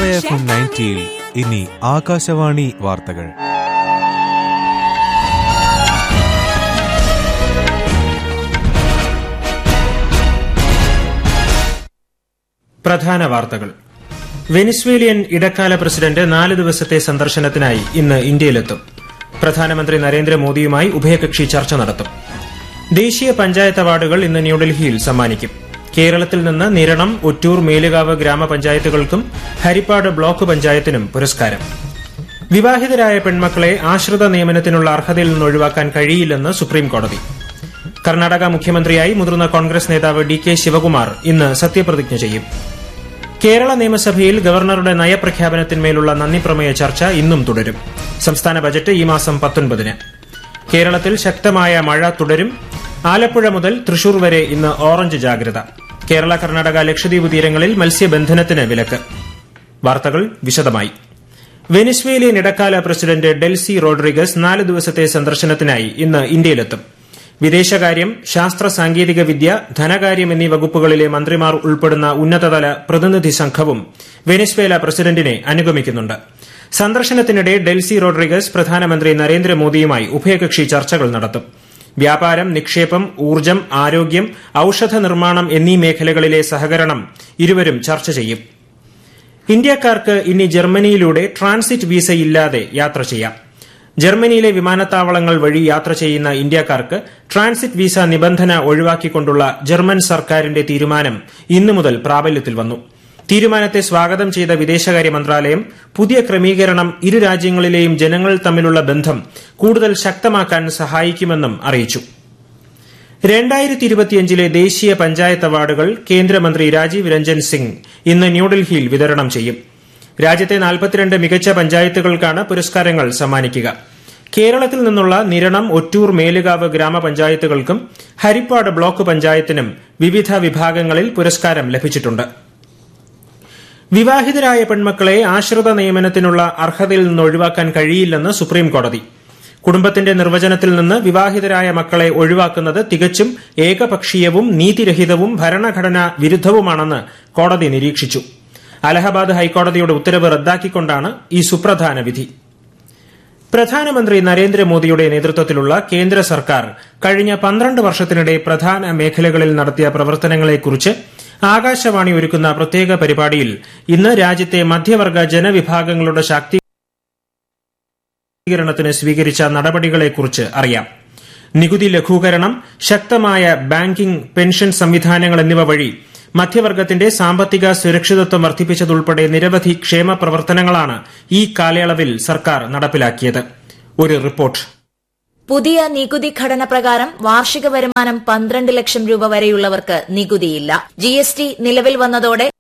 ആശ്രയ FM 90 ഇനി ആകാശവാണി വാർത്തകൾ. പ്രധാന വാർത്തകൾ. വെനിസ്വേലിയൻ ഇടക്കാല പ്രസിഡന്റ് 4 ദിവസത്തെ സന്ദർശനത്തിനായി ഇന്ന് ഇന്ത്യയിലെത്തും. പ്രധാനമന്ത്രി നരേന്ദ്രമോദിയുമായി ഉഭയകക്ഷി ചർച്ച നടത്തും. ദേശീയ പഞ്ചായത്ത് അവാർഡുകൾ ഇന്ന് ന്യൂഡൽഹിയിൽ സമ്മാനിക്കും. കേരളത്തിൽ നിന്ന് നിരണം, ഒറ്റൂർ, മേലുകാവ് ഗ്രാമപഞ്ചായത്തുകൾക്കും ഹരിപ്പാട് ബ്ലോക്ക് പഞ്ചായത്തിനും പുരസ്കാരം. വിവാഹിതരായ പെൺമക്കളെ ആശ്രിത നിയമനത്തിനുള്ള അർഹതയിൽ നിന്ന് ഒഴിവാക്കാൻ കഴിയില്ലെന്ന് സുപ്രീംകോടതി. കർണാടക മുഖ്യമന്ത്രിയായി മുതിർന്ന കോൺഗ്രസ് നേതാവ് DK ശിവകുമാർ ഇന്ന് സത്യപ്രതിജ്ഞ ചെയ്യും. കേരള നിയമസഭയിൽ ഗവർണറുടെ നയപ്രഖ്യാപനത്തിന്മേലുള്ള നന്ദിപ്രമേയ ചർച്ച ഇന്നും തുടരും. സംസ്ഥാന ബജറ്റ് ഈ മാസം 19-ന്. കേരളത്തിൽ ശക്തമായ മഴ തുടരും. ആലപ്പുഴ മുതൽ തൃശൂർ വരെ ഇന്ന് ഓറഞ്ച് ജാഗ്രത. കേരള, കർണാടക, ലക്ഷദ്വീപ് തീരങ്ങളിൽ മത്സ്യബന്ധനത്തിന് വിലക്ക്. വാർത്തകൾ വിശദമായി. വെനിസ്വേലിയൻ ഇടക്കാല പ്രസിഡന്റ് ഡെൽസി റോഡ്രിഗസ് 4 ദിവസത്തെ സന്ദർശനത്തിനായി ഇന്ന് ഇന്ത്യയിലെത്തും. വിദേശകാര്യം, ശാസ്ത്ര സാങ്കേതിക വിദ്യ, ധനകാര്യം എന്നീ വകുപ്പുകളിലെ മന്ത്രിമാർ ഉൾപ്പെടുന്ന ഉന്നതതല പ്രതിനിധി സംഘവും വെനിസ്വേല പ്രസിഡന്റിനെ അനുഗമിക്കുന്നുണ്ട്. സന്ദർശനത്തിനിടെ ഡെൽസി റോഡ്രിഗസ് പ്രധാനമന്ത്രി നരേന്ദ്രമോദിയുമായി ഉഭയകക്ഷി ചർച്ചകൾ നടത്തും. വ്യാപാരം, നിക്ഷേപം, ഊർജ്ജം, ആരോഗ്യം, ഔഷധ നിർമ്മാണം എന്നീ മേഖലകളിലെ സഹകരണം ഇരുവരും ചർച്ച ചെയ്യും. ഇന്ത്യക്കാർക്ക് ഇനി ജർമ്മനിയിലൂടെ ട്രാൻസിറ്റ് വിസയില്ലാതെ യാത്ര ചെയ്യാം. ജർമ്മനിയിലെ വിമാനത്താവളങ്ങൾ വഴി യാത്ര ചെയ്യുന്ന ഇന്ത്യക്കാർക്ക് ട്രാൻസിറ്റ് വിസ നിബന്ധന ഒഴിവാക്കിക്കൊണ്ടുള്ള ജർമ്മൻ സർക്കാരിന്റെ തീരുമാനം ഇന്നു മുതൽ പ്രാബല്യത്തിൽ വന്നു. തീരുമാനത്തെ സ്വാഗതം ചെയ്ത വിദേശകാര്യ മന്ത്രാലയം പുതിയ ക്രമീകരണം ഇരു രാജ്യങ്ങളിലെയും ജനങ്ങൾ തമ്മിലുള്ള ബന്ധം കൂടുതൽ ശക്തമാക്കാൻ സഹായിക്കുമെന്നും അറിയിച്ചു. 2025 ദേശീയ പഞ്ചായത്ത് അവാർഡുകൾ കേന്ദ്രമന്ത്രി രാജീവ് രഞ്ജൻ സിംഗ് ഇന്ന് ന്യൂഡൽഹിയിൽ വിതരണം ചെയ്യും. രാജ്യത്തെ 42 മികച്ച പഞ്ചായത്തുകൾക്കാണ് പുരസ്കാരങ്ങൾ സമ്മാനിക്കുക. കേരളത്തിൽ നിന്നുള്ള നിരണം, ഒറ്റൂർ, മേലുകാവ് ഗ്രാമപഞ്ചായത്തുകൾക്കും ഹരിപ്പാട് ബ്ലോക്ക് പഞ്ചായത്തിനും വിവിധ വിഭാഗങ്ങളിൽ പുരസ്കാരം ലഭിച്ചിട്ടുണ്ട്. വിവാഹിതരായ പെൺമക്കളെ ആശ്രിത നിയമനത്തിനുള്ള അർഹതയിൽ നിന്ന് ഒഴിവാക്കാൻ കഴിയില്ലെന്ന് സുപ്രീംകോടതി. കുടുംബത്തിന്റെ നിർവചനത്തിൽ നിന്ന് വിവാഹിതരായ മക്കളെ ഒഴിവാക്കുന്നത് തികച്ചും ഏകപക്ഷീയവും നീതിരഹിതവും ഭരണഘടനാ വിരുദ്ധവുമാണെന്ന് കോടതി നിരീക്ഷിച്ചു. അലഹബാദ് ഹൈക്കോടതിയുടെ ഉത്തരവ് റദ്ദാക്കിക്കൊണ്ടാണ് ഈ സുപ്രധാന വിധി. പ്രധാനമന്ത്രി നരേന്ദ്രമോദിയുടെ നേതൃത്വത്തിലുള്ള കേന്ദ്ര സർക്കാർ കഴിഞ്ഞ 12 വർഷത്തിനിടെ പ്രധാന മേഖലകളിൽ നടത്തിയ പ്രവർത്തനങ്ങളെക്കുറിച്ച് ആകാശവാണി ഒരുക്കുന്ന പ്രത്യേക പരിപാടിയിൽ ഇന്ന് രാജ്യത്തെ മധ്യവർഗ ജനവിഭാഗങ്ങളുടെ ശാക്തീകരണത്തിന് സ്വീകരിച്ച നടപടികളെക്കുറിച്ച് അറിയാം. നികുതി ലഘൂകരണം, ശക്തമായ ബാങ്കിംഗ്, പെൻഷൻ സംവിധാനങ്ങൾ എന്നിവ വഴി മധ്യവർഗത്തിന്റെ സാമ്പത്തിക സുരക്ഷിതത്വം വർദ്ധിപ്പിച്ചതുൾപ്പെടെ നിരവധി ക്ഷേമ പ്രവർത്തനങ്ങളാണ് ഈ കാലയളവിൽ സർക്കാർ നടപ്പിലാക്കിയത്. ഒരു റിപ്പോർട്ട്. പുതിയ നികുതി ഘടന പ്രകാരം വാർഷിക വരുമാനം 12 ലക്ഷം രൂപ വരെയുള്ളവർക്ക് നികുതിയില്ല. GST നിലവിൽ വന്നതോടെ